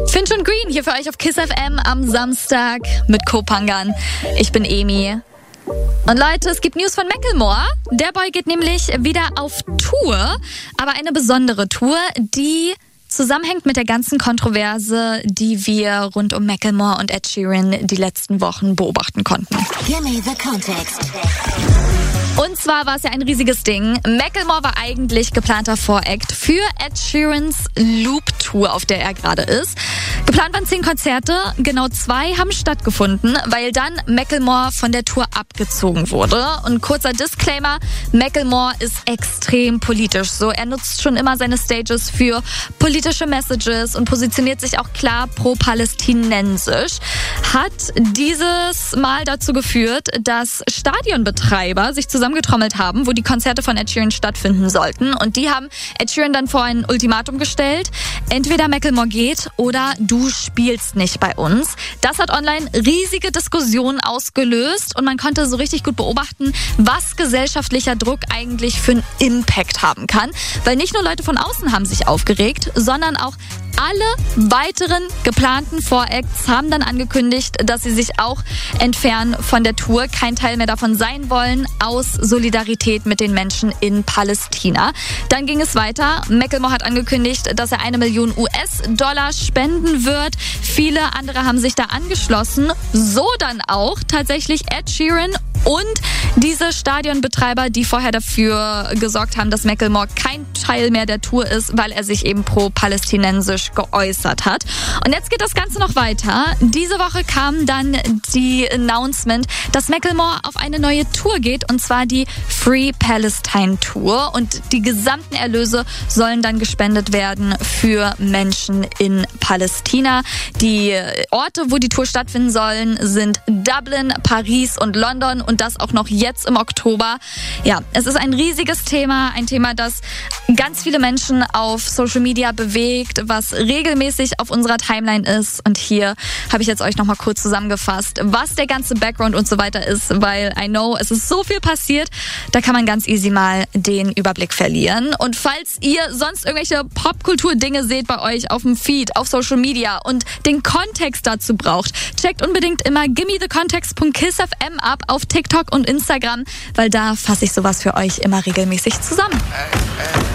Finch und Green hier für euch auf KISS FM am Samstag mit Kopangan. Ich bin Emi. Und Leute, es gibt News von Macklemore. Der Boy geht nämlich wieder auf Tour, aber eine besondere Tour, die zusammenhängt mit der ganzen Kontroverse, die wir rund um Macklemore und Ed Sheeran die letzten Wochen beobachten konnten. Give me the context. Und zwar war es ja ein riesiges Ding. Macklemore war eigentlich geplanter Voract für Ed Sheerans Loop-Tour, auf der er gerade ist. Geplant waren 10 Konzerte, genau 2 haben stattgefunden, weil dann Macklemore von der Tour abgezogen wurde. Und kurzer Disclaimer, Macklemore ist extrem politisch. So, er nutzt schon immer seine Stages für politische Messages und positioniert sich auch klar pro-palästinensisch. Hat dieses Mal dazu geführt, dass Stadionbetreiber sich zusammengetrommelt haben, wo die Konzerte von Ed Sheeran stattfinden sollten. Und die haben Ed Sheeran dann vor ein Ultimatum gestellt. Entweder Macklemore geht oder du spielst nicht bei uns. Das hat online riesige Diskussionen ausgelöst und man konnte so richtig gut beobachten, was gesellschaftlicher Druck eigentlich für einen Impact haben kann. Weil nicht nur Leute von außen haben sich aufgeregt, sondern auch alle weiteren geplanten Voracts haben dann angekündigt, dass sie sich auch entfernen von der Tour, kein Teil mehr davon sein wollen, aus Solidarität mit den Menschen in Palästina. Dann ging es weiter. Macklemore hat angekündigt, dass er 1 Million US-Dollar spenden wird. Viele andere haben sich da angeschlossen. So dann auch tatsächlich Ed Sheeran und diese Stadionbetreiber, die vorher dafür gesorgt haben, dass Macklemore kein Teil mehr der Tour ist, weil er sich eben pro-palästinensisch geäußert hat. Und jetzt geht das Ganze noch weiter. Diese Woche kam dann die Announcement, dass Macklemore auf eine neue Tour geht, und zwar die Free Palestine Tour. Und die gesamten Erlöse sollen dann gespendet werden für Menschen in Palästina. Die Orte, wo die Tour stattfinden sollen, sind Dublin, Paris und London, und das auch noch jetzt im Oktober. Ja, es ist ein riesiges Thema, ein Thema, das ganz viele Menschen auf Social Media bewegt, was regelmäßig auf unserer Timeline ist. Und hier habe ich jetzt euch nochmal kurz zusammengefasst, was der ganze Background und so weiter ist, weil I know, es ist so viel passiert, da kann man ganz easy mal den Überblick verlieren. Und falls ihr sonst irgendwelche Popkultur-Dinge seht bei euch auf dem Feed, auf Social Media und den Kontext dazu braucht, checkt unbedingt immer gimmethecontext.kissfm ab auf TikTok und Instagram, weil da fasse ich sowas für euch immer regelmäßig zusammen.